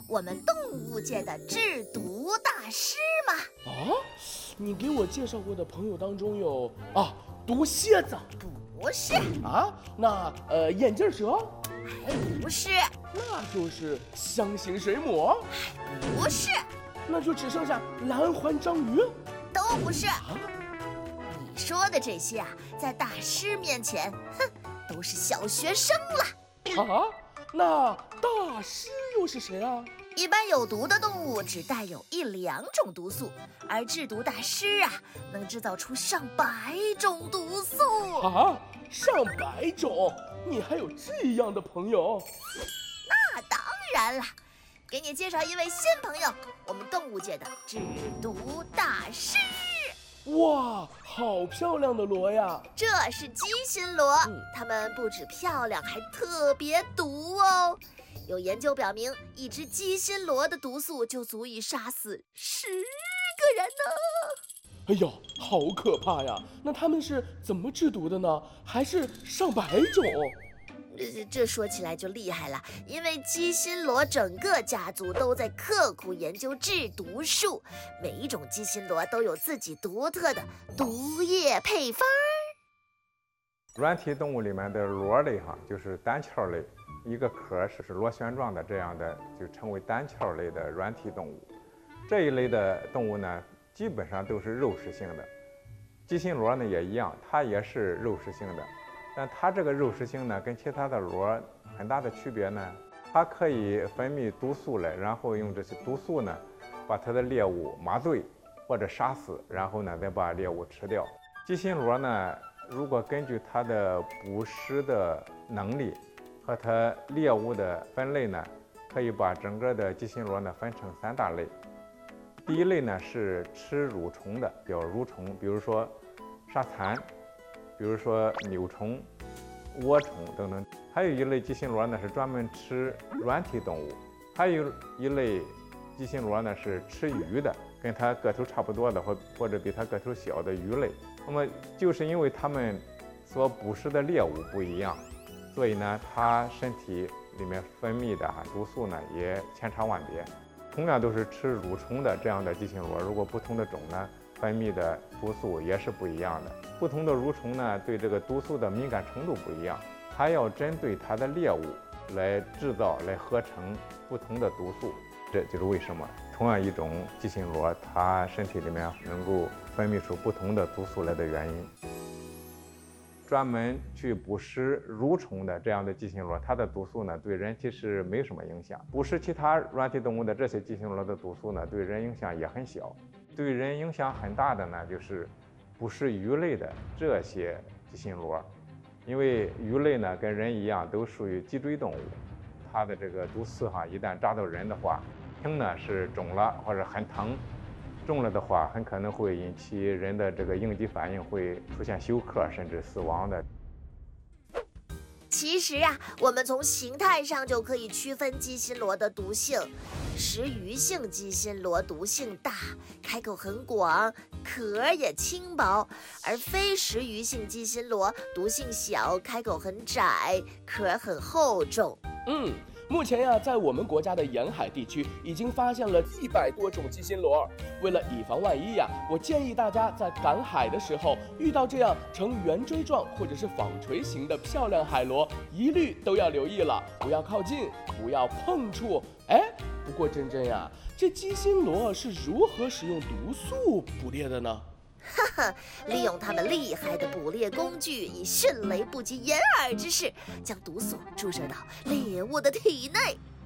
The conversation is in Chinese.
我们动物界的制毒大师吗？ 你给我介绍过的朋友当中有毒蝎子， 不是那眼镜蛇， 不是， 那就是香型水母， 不是， 那就只剩下蓝环章鱼， 都不是。你说的这些在大师面前，都是小学生了。 那大师又是谁啊？ 一般有毒的动物只带有1、2种毒素，而制毒大师能制造出上百种毒素。 上百种？你还有这样的朋友？ 那当然了，给你介绍一位新朋友，我们动物界的制毒大师。 哇，好漂亮的螺呀！ 这是鸡心螺，它们不止漂亮，还特别毒哦。有研究表明，一只鸡心螺的毒素就足以杀死10个人呢。 哎呦，好可怕呀！那他们是怎么制毒的呢？还是上百种？ 这说起来就厉害了，因为鸡心螺整个家族都在刻苦研究制毒术，每一种鸡心螺都有自己独特的毒液配方。 软体动物里面的螺类就是单壳类，一个壳是螺旋状的，这样的就称为单壳类的软体动物。这一类的动物呢，基本上都是肉食性的。鸡心螺呢也一样，它也是肉食性的。但它这个肉食性呢，跟其他的螺很大的区别呢，它可以分泌毒素来，然后用这些毒素呢，把它的猎物麻醉或者杀死，然后呢再把猎物吃掉。鸡心螺呢，如果根据它的捕食的能力和它猎物的分类呢，可以把整个的鸡心螺呢分成3大类。第一类呢是吃蠕虫的，叫蠕虫，比如说沙蚕，比如说牛虫、涡虫等等。还有一类鸡心螺呢是专门吃软体动物，还有一类鸡心螺呢是吃鱼的，跟它个头差不多的或者比它个头小的鱼类。那么就是因为它们所捕食的猎物不一样，所以呢它身体里面分泌的毒素呢也千差万别。同样都是吃蠕虫的这样的鸡心螺，如果不同的种呢，分泌的毒素也是不一样的。不同的蠕虫呢，对这个毒素的敏感程度不一样，它要针对它的猎物来制造、来合成不同的毒素。这就是为什么同样一种鸡心螺，它身体里面能够分泌出不同的毒素来的原因。专门去捕食蠕虫的这样的鸡心螺，它的毒素呢对人体是没什么影响。捕食其他软体动物的这些鸡心螺的毒素呢，对人影响也很小。对人影响很大的呢，就是捕食鱼类的这些鸡心螺，因为鱼类呢跟人一样都属于脊椎动物，它的这个毒刺一旦扎到人的话，轻呢是肿了或者很疼，重了的话很可能会引起人的这个应激反应，会出现休克甚至死亡的。 其实我们从形态上就可以区分鸡心螺的毒性。食鱼性鸡心螺毒性大，开口很广，壳也轻薄；而非食鱼性鸡心螺毒性小，开口很窄，壳很厚重。 目前在我们国家的沿海地区已经发现了100多种鸡心螺。为了以防万一我建议大家在赶海的时候遇到这样呈圆锥状或者是纺锤形的漂亮海螺，一律都要留意了，不要靠近，不要碰触。不过珍珍这鸡心螺是如何使用毒素捕猎的呢？ 利用他们厉害的捕猎工具，以迅雷不及掩耳之势将毒素注射到猎物的体内。